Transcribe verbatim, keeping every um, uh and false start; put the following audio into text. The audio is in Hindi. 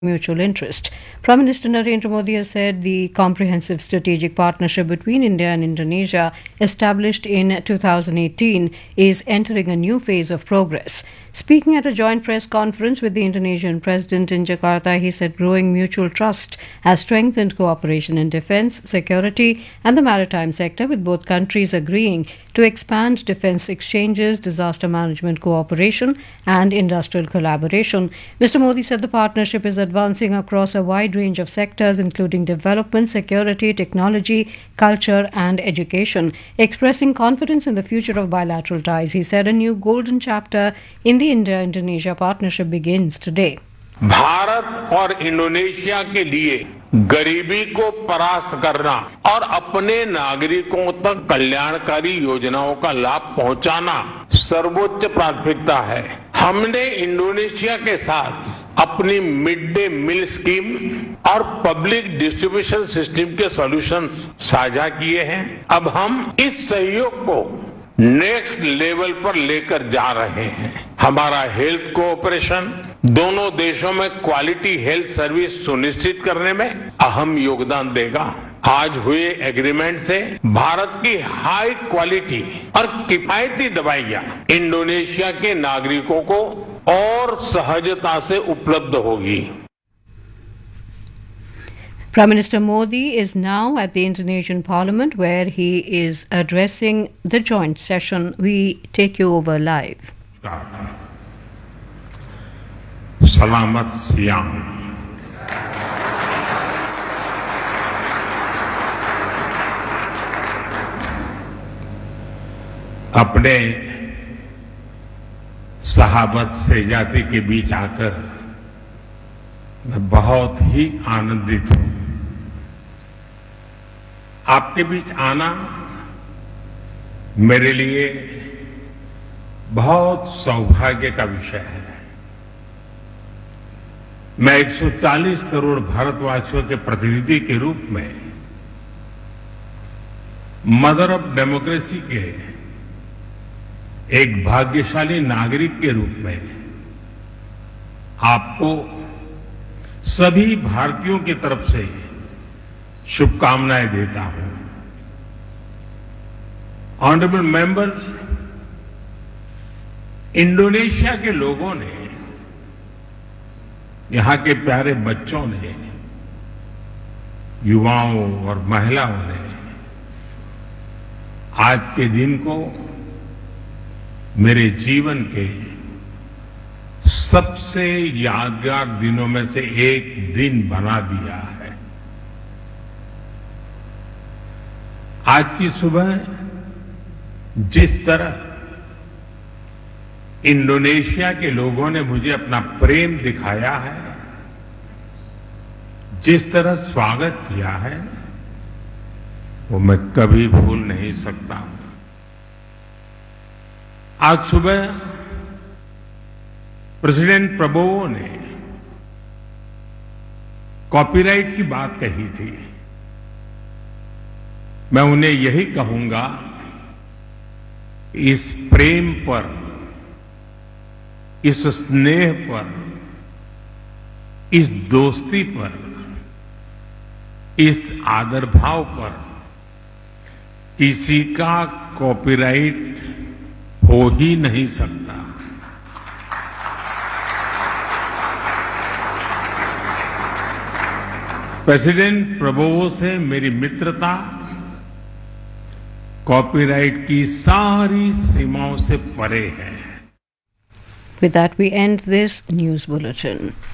mutual interest. Prime Minister Narendra Modi has said the comprehensive strategic partnership between India and Indonesia, established in two thousand eighteen, is entering a new phase of progress. Speaking at a joint press conference with the Indonesian president in Jakarta, he said growing mutual trust has strengthened cooperation in defence, security and the maritime sector, with both countries agreeing to expand defence exchanges, disaster management cooperation and industrial collaboration. Mister Modi said the partnership is advancing across a wide range of sectors, including development, security, technology, culture and education. Expressing confidence in the future of bilateral ties, he said a new golden chapter in the India-Indonesia partnership begins today. Bharat और इंडोनेशिया के लिए गरीबी को परास्त करना और अपने नागरिकों तक कल्याणकारी योजनाओं का लाभ पहुंचाना सर्वोच्च प्राथमिकता है। हमने इंडोनेशिया के साथ अपनी मिड डे मील स्कीम और पब्लिक डिस्ट्रीब्यूशन सिस्टम के सॉल्यूशंस साझा किए हैं। अब हम इस सहयोग को नेक्स्ट लेवल पर लेकर जा रहे हैं। हमारा हेल्थ कोऑपरेशन दोनों देशों में क्वालिटी हेल्थ सर्विस सुनिश्चित करने में अहम योगदान देगा। आज हुए एग्रीमेंट से भारत की हाई क्वालिटी और किफायती दवाइयां इंडोनेशिया के नागरिकों को और सहजता से उपलब्ध होगी। Prime Minister Modi is now at the Indonesian Parliament, where he is addressing the joint session. We take you over live. Selamat siang. अपने सहाबत सैजाती के बीच आकर मैं बहुत ही आनंदित हूं। आपके बीच आना मेरे लिए बहुत सौभाग्य का विषय है। मैं एक सौ चालीस करोड़ भारतवासियों के प्रतिनिधि के रूप में, मदर ऑफ डेमोक्रेसी के एक भाग्यशाली नागरिक के रूप में आपको सभी भारतीयों की तरफ से शुभकामनाएं देता हूं। ऑनरेबल मेंबर्स, इंडोनेशिया के लोगों ने, यहां के प्यारे बच्चों ने, युवाओं और महिलाओं ने आज के दिन को मेरे जीवन के सबसे यादगार दिनों में से एक दिन बना दिया है। आज की सुबह जिस तरह इंडोनेशिया के लोगों ने मुझे अपना प्रेम दिखाया है, जिस तरह स्वागत किया है, वो मैं कभी भूल नहीं सकता। आज सुबह प्रेसिडेंट प्रबोवो ने कॉपीराइट की बात कही थी। मैं उन्हें यही कहूंगा, इस प्रेम पर, इस स्नेह पर, इस दोस्ती पर, इस आदर भाव पर किसी का कॉपीराइट हो ही नहीं सकता। प्रेसिडेंट प्रबोवो से मेरी मित्रता कॉपीराइट की सारी सीमाओं से परे है। With that, we end this news bulletin.